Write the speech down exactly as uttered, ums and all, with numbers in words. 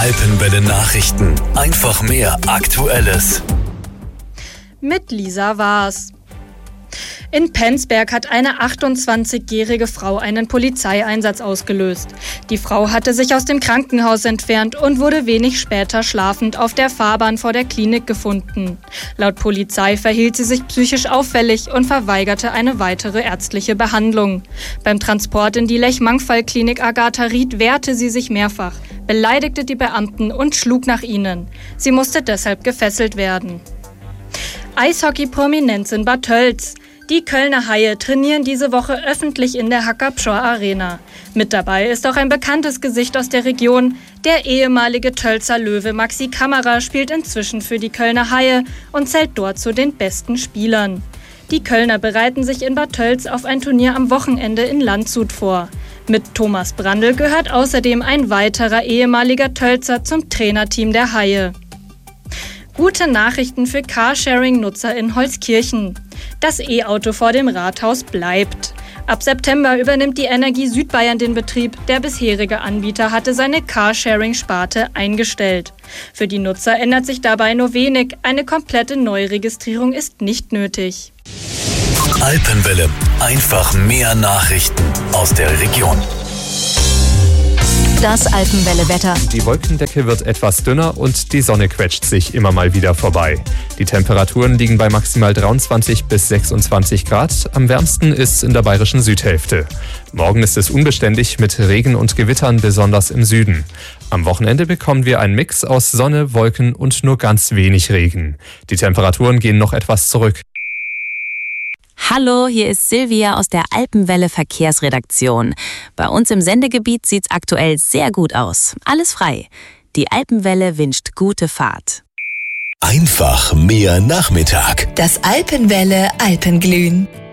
Alpenwelle Nachrichten. Einfach mehr Aktuelles. Mit Lisa Waas. In Penzberg hat eine achtundzwanzigjährige Frau einen Polizeieinsatz ausgelöst. Die Frau hatte sich aus dem Krankenhaus entfernt und wurde wenig später schlafend auf der Fahrbahn vor der Klinik gefunden. Laut Polizei verhielt sie sich psychisch auffällig und verweigerte eine weitere ärztliche Behandlung. Beim Transport in die Lech-Mangfall-Klinik Agatha Ried wehrte sie sich mehrfach, beleidigte die Beamten und schlug nach ihnen. Sie musste deshalb gefesselt werden. Eishockey-Prominenz in Bad Tölz. Die Kölner Haie trainieren diese Woche öffentlich in der Hacker-Pschorr Arena. Mit dabei ist auch ein bekanntes Gesicht aus der Region. Der ehemalige Tölzer Löwe Maxi Kammerer spielt inzwischen für die Kölner Haie und zählt dort zu den besten Spielern. Die Kölner bereiten sich in Bad Tölz auf ein Turnier am Wochenende in Landshut vor. Mit Thomas Brandl gehört außerdem ein weiterer ehemaliger Tölzer zum Trainerteam der Haie. Gute Nachrichten für Carsharing-Nutzer in Holzkirchen. Das E-Auto vor dem Rathaus bleibt. Ab September übernimmt die Energie Südbayern den Betrieb. Der bisherige Anbieter hatte seine Carsharing-Sparte eingestellt. Für die Nutzer ändert sich dabei nur wenig. Eine komplette Neuregistrierung ist nicht nötig. Alpenwelle. Einfach mehr Nachrichten aus der Region. Das Alpenwelle-Wetter. Die Wolkendecke wird etwas dünner und die Sonne quetscht sich immer mal wieder vorbei. Die Temperaturen liegen bei maximal dreiundzwanzig bis sechsundzwanzig Grad. Am wärmsten ist es in der bayerischen Südhälfte. Morgen ist es unbeständig mit Regen und Gewittern, besonders im Süden. Am Wochenende bekommen wir einen Mix aus Sonne, Wolken und nur ganz wenig Regen. Die Temperaturen gehen noch etwas zurück. Hallo, hier ist Silvia aus der Alpenwelle Verkehrsredaktion. Bei uns im Sendegebiet sieht's aktuell sehr gut aus. Alles frei. Die Alpenwelle wünscht gute Fahrt. Einfach mehr Nachmittag. Das Alpenwelle Alpenglühen.